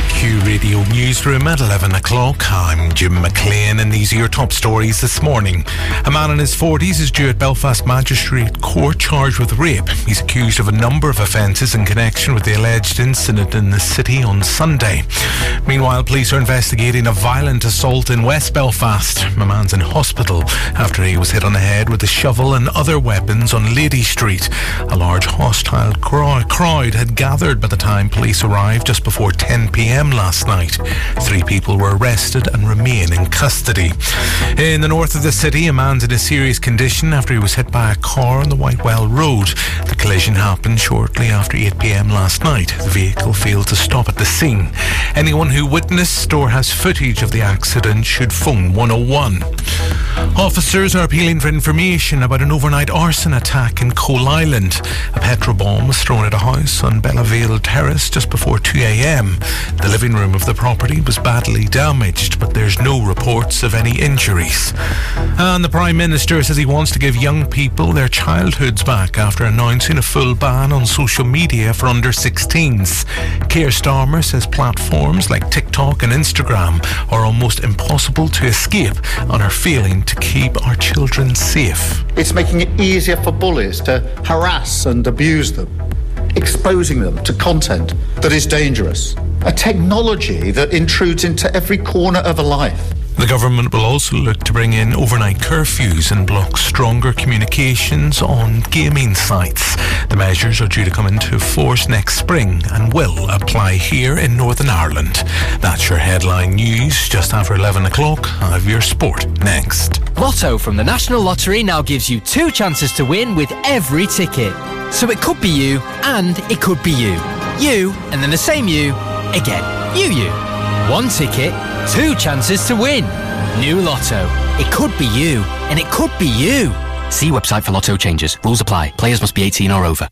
Q Radio Newsroom at 11 o'clock. I'm Jim McLean and these are your top stories this morning. A man in his 40s is due at Belfast Magistrate Court charged with rape. He's accused of a number of offences in connection with the alleged incident in the city on Sunday. Meanwhile, police are investigating a violent assault in West Belfast. A man's in hospital after he was hit on the head with a shovel and other weapons on Lady Street. A large hostile crowd had gathered by the time police arrived just before 10 p.m. last night. 3 people were arrested and remain in custody. In the north of the city, a man's in a serious condition after he was hit by a car on the Whitewell Road. The collision happened shortly after 8 p.m. last night. The vehicle failed to stop at the scene. Anyone who witnessed or has footage of the accident should phone 101. Officers are appealing for information about an overnight arson attack in Coal Island. A petrol bomb was thrown at a house on Bellavale Terrace just before 2 a.m. The living room of the property was badly damaged, but there's no reports of any injuries. And the Prime Minister says he wants to give young people their childhoods back after announcing a full ban on social media for under 16s. Keir Starmer says platforms like TikTok and Instagram are almost impossible to escape and are failing to keep our children safe. It's making it easier for bullies to harass and abuse them, exposing them to content that is dangerous, a technology that intrudes into every corner of a life. The government will also look to bring in overnight curfews and block stronger communications on gaming sites. The measures are due to come into force next spring and will apply here in Northern Ireland. That's your headline news. Just after 11 o'clock, I'll have your sport next. Lotto from the National Lottery now gives you 2 chances to win with every ticket. So it could be you and it could be you. You and then the same you again. You. 1 ticket, 2 chances to win. New Lotto. It could be you and it could be you. See website for Lotto changes. Rules apply. Players must be 18 or over.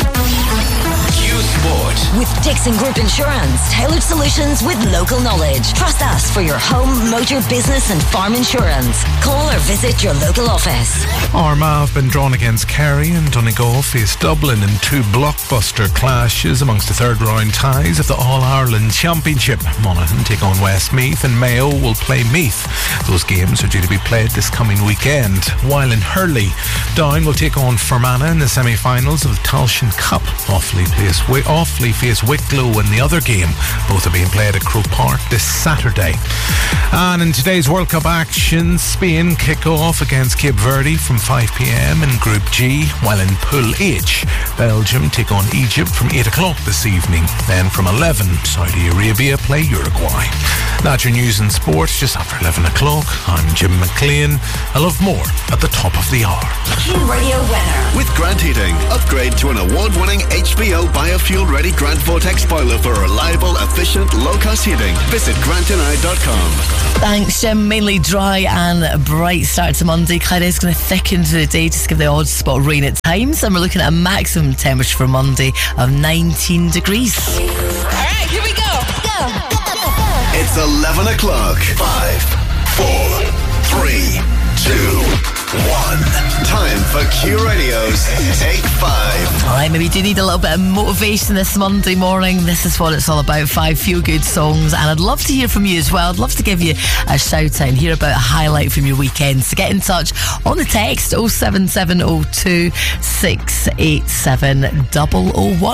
With Dixon Group Insurance, tailored solutions with local knowledge. Trust us for your home, motor, business and farm insurance. Call or visit your local office. Armagh have been drawn against Kerry and Donegal face Dublin in 2 blockbuster clashes amongst the third round ties of the All-Ireland Championship. Monaghan take on Westmeath and Mayo will play Meath. Those games are due to be played this coming weekend. While in Hurley, Down will take on Fermanagh in the semi-finals of the Tailteann Cup. Offaly face Wicklow in the other game. Both are being played at Croke Park this Saturday. And in today's World Cup action, Spain kick off against Cape Verde from 5 p.m. in Group G, while in Pool H, Belgium take on Egypt from 8 o'clock this evening. Then from 11, Saudi Arabia play Uruguay. That's your news and sports just after 11 o'clock. I'm Jim McLean. I'll have more at the top of the hour. Q Radio weather. With Grant Heating, upgrade to an award-winning HBO biofuel-ready Grant Vortex boiler for reliable, efficient, low-cost heating. Visit grantandI.com. Thanks, Jim. Mainly dry and bright start to Monday. Cloud is going to thicken through the day, just give the odd spot of rain at times. And we're looking at a maximum temperature for Monday of 19 degrees. All right, here we go. It's 11 o'clock. 5, 4, 3, 2, 1. Time for Q Radio's Take 5. Alright, maybe you do need a little bit of motivation this Monday morning. This is what it's all about. 5 feel-good songs. And I'd love to hear from you as well. I'd love to give you a shout out and hear about a highlight from your weekend. So get in touch on the text 07702 687 001.